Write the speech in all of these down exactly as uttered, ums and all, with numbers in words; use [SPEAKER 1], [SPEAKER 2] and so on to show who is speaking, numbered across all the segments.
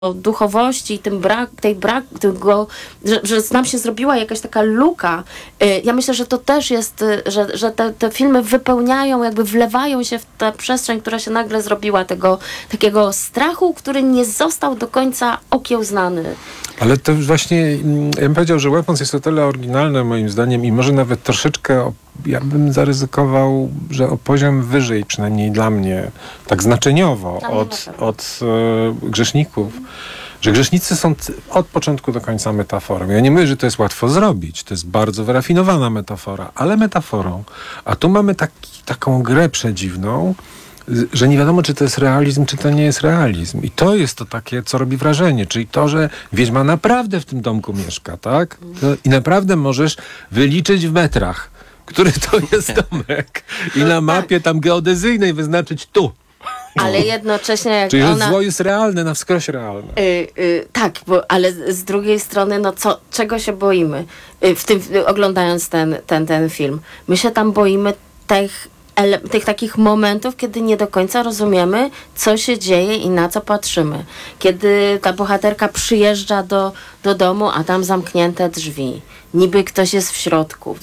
[SPEAKER 1] duchowości, tym brak, tej brak, tego, że, że nam się zrobiła jakaś taka luka. Ja myślę, że to też jest, że, że te, te filmy wypełniają, jakby wlewają się w tę przestrzeń, która się nagle zrobiła, tego takiego strachu, który nie został do końca okiełznany.
[SPEAKER 2] Ale to właśnie, ja bym powiedział, że Weapons jest o tyle oryginalne moim zdaniem i może nawet troszeczkę, ja bym zaryzykował, że o poziom wyżej, przynajmniej dla mnie, tak znaczeniowo od, od e, Grzeszników, że Grzesznicy są od początku do końca metaforą. Ja nie mówię, że to jest łatwo zrobić, to jest bardzo wyrafinowana metafora, ale metaforą. A tu mamy taki, taką grę przedziwną, że nie wiadomo, czy to jest realizm, czy to nie jest realizm. I to jest to takie, co robi wrażenie. Czyli to, że wiedźma naprawdę w tym domku mieszka, tak? I naprawdę możesz wyliczyć w metrach, który to jest domek. I na mapie tam geodezyjnej wyznaczyć tu.
[SPEAKER 1] Ale jednocześnie jak
[SPEAKER 2] Czyli,
[SPEAKER 1] ona...
[SPEAKER 2] że zło jest realne, na wskroś realne.
[SPEAKER 1] Yy, yy, tak, bo, ale z, z drugiej strony, no co, czego się boimy? Yy, w tym, yy, oglądając ten, ten, ten film. My się tam boimy tych Ele- tych takich momentów, kiedy nie do końca rozumiemy, co się dzieje i na co patrzymy. Kiedy ta bohaterka przyjeżdża do, do domu, a tam zamknięte drzwi. Niby ktoś jest w środku.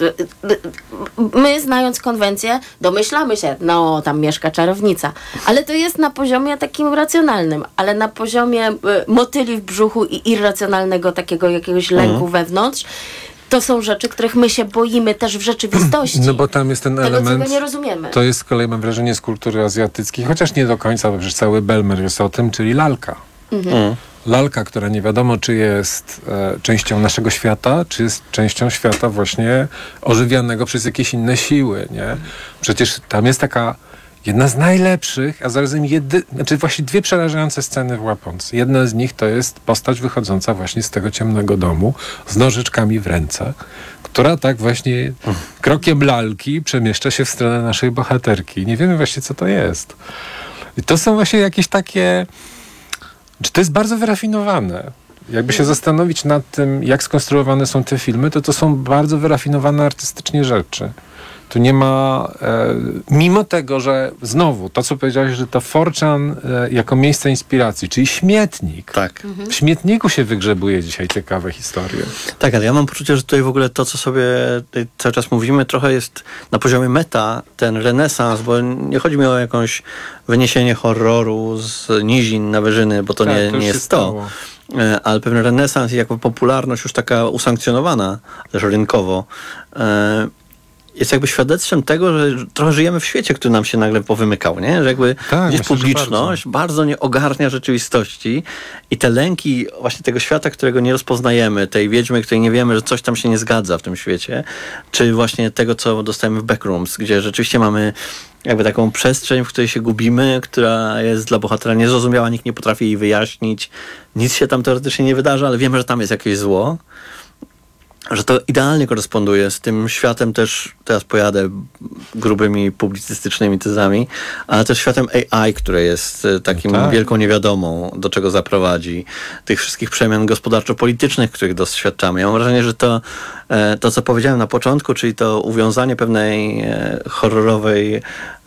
[SPEAKER 1] My, znając konwencję, domyślamy się, no, tam mieszka czarownica. Ale to jest na poziomie takim racjonalnym, ale na poziomie y, motyli w brzuchu i irracjonalnego takiego jakiegoś lęku mhm. wewnątrz, to są rzeczy, których my się boimy też w rzeczywistości.
[SPEAKER 2] No bo tam jest ten
[SPEAKER 1] Tego,
[SPEAKER 2] element...
[SPEAKER 1] czego nie rozumiemy.
[SPEAKER 2] To jest z kolei, mam wrażenie, z kultury azjatyckiej, chociaż nie do końca, bo przecież cały Belmer jest o tym, czyli lalka. Mhm. Mm. Lalka, która nie wiadomo, czy jest e, częścią naszego świata, czy jest częścią świata właśnie ożywianego przez jakieś inne siły, nie? Przecież tam jest taka jedna z najlepszych, a zarazem jedy... znaczy właśnie dwie przerażające sceny w Weapons. Jedna z nich to jest postać wychodząca właśnie z tego ciemnego domu z nożyczkami w ręce, która tak właśnie krokiem lalki przemieszcza się w stronę naszej bohaterki. Nie wiemy właśnie, co to jest. I to są właśnie jakieś takie... Czy to jest bardzo wyrafinowane? Jakby się zastanowić nad tym, jak skonstruowane są te filmy, to to są bardzo wyrafinowane artystycznie rzeczy. Tu nie ma, e, mimo tego, że znowu, to co powiedziałeś, że to four chan e, jako miejsce inspiracji, czyli śmietnik.
[SPEAKER 3] Tak.
[SPEAKER 2] Mhm. W śmietniku się wygrzebuje dzisiaj ciekawe historie.
[SPEAKER 3] Tak, ale ja mam poczucie, że tutaj w ogóle to, co sobie cały czas mówimy, trochę jest na poziomie meta, ten renesans, bo nie chodzi mi o jakąś wyniesienie horroru z nizin na wyżyny, bo to
[SPEAKER 2] tak,
[SPEAKER 3] nie,
[SPEAKER 2] to
[SPEAKER 3] nie jest
[SPEAKER 2] stało.
[SPEAKER 3] to. Ale pewien renesans i jakby popularność już taka usankcjonowana, też rynkowo, e, jest jakby świadectwem tego, że trochę żyjemy w świecie, który nam się nagle powymykał, nie? Że jakby
[SPEAKER 2] tak,
[SPEAKER 3] gdzieś
[SPEAKER 2] myślę,
[SPEAKER 3] publiczność bardzo. bardzo nie ogarnia rzeczywistości i te lęki właśnie tego świata, którego nie rozpoznajemy, tej wiedźmy, której nie wiemy, że coś tam się nie zgadza w tym świecie, czy właśnie tego, co dostajemy w Backrooms, gdzie rzeczywiście mamy jakby taką przestrzeń, w której się gubimy, która jest dla bohatera niezrozumiała, nikt nie potrafi jej wyjaśnić, nic się tam teoretycznie nie wydarza, ale wiemy, że tam jest jakieś zło. Że to idealnie koresponduje z tym światem też, teraz pojadę grubymi publicystycznymi tezami, ale też światem A I, które jest takim tak. wielką niewiadomą, do czego zaprowadzi, tych wszystkich przemian gospodarczo-politycznych, których doświadczamy. Ja mam wrażenie, że to, to co powiedziałem na początku, czyli to uwiązanie pewnej horrorowej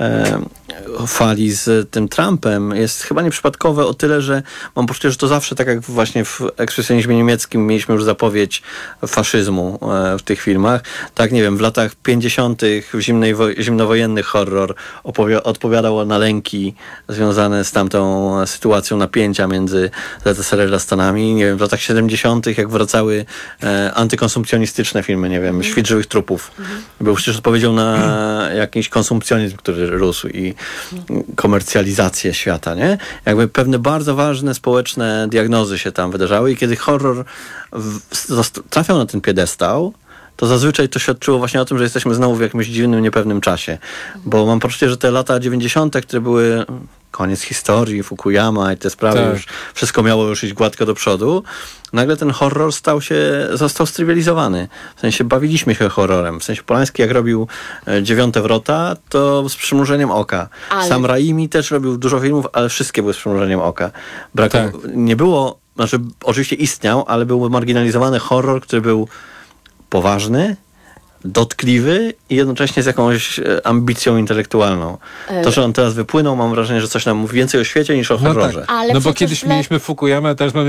[SPEAKER 3] fali z tym Trumpem jest chyba nieprzypadkowe o tyle, że mam poczucie, że to zawsze, tak jak właśnie w ekspresjonizmie niemieckim mieliśmy już zapowiedź faszyzmu w tych filmach. Tak, nie wiem, w latach pięćdziesiątych w zimnej wo- zimnowojenny horror opowi- odpowiadał na lęki związane z tamtą sytuacją napięcia między Z S R R a Stanami. Nie wiem, w latach siedemdziesiątych jak wracały e, antykonsumpcjonistyczne filmy, nie wiem, Świt żywych trupów. Mhm. Był przecież odpowiedzią na jakiś konsumpcjonizm, który rósł i komercjalizację świata, nie? Jakby pewne bardzo ważne społeczne diagnozy się tam wydarzały i kiedy horror w, zost- trafiał na ten piedestał, to zazwyczaj to świadczyło właśnie o tym, że jesteśmy znowu w jakimś dziwnym, niepewnym czasie. Bo mam poczucie, że te lata dziewięćdziesiąte, które były koniec historii, Fukuyama i te sprawy, tak. już wszystko miało już iść gładko do przodu, nagle ten horror stał się, został strywializowany. W sensie bawiliśmy się horrorem. W sensie Polański jak robił e, Dziewiąte Wrota, to z przymrużeniem oka. Ale... Sam Raimi też robił dużo filmów, ale wszystkie były z przymrużeniem oka. Brak... Tak. Nie było, znaczy oczywiście istniał, ale był marginalizowany horror, który był poważny, dotkliwy i jednocześnie z jakąś e, ambicją intelektualną. To, że on teraz wypłynął, mam wrażenie, że coś nam mówi więcej o świecie niż o
[SPEAKER 2] No
[SPEAKER 3] horrorze.
[SPEAKER 2] tak,
[SPEAKER 1] Ale
[SPEAKER 2] no bo
[SPEAKER 1] przecież
[SPEAKER 2] kiedyś
[SPEAKER 1] le-
[SPEAKER 2] mieliśmy Fukuyamę, a teraz mamy